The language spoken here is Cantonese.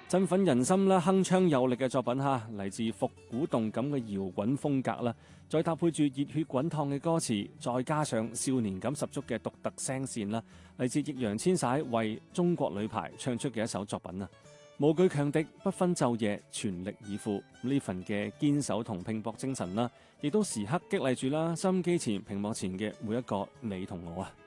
振奮人心啦，鏗鏘有力嘅作品嚇，嚟自復古動感嘅搖滾風格啦，再搭配住熱血滾燙嘅歌詞，再加上少年感十足嘅獨特聲線啦，嚟自易烊千璽為中國女排唱出嘅一首作品啊！無懼強敵，不分晝夜，全力以赴，呢份嘅堅守同拼搏精神啦，亦都時刻激勵住啦，收音機前、屏幕前嘅每一個你同我啊！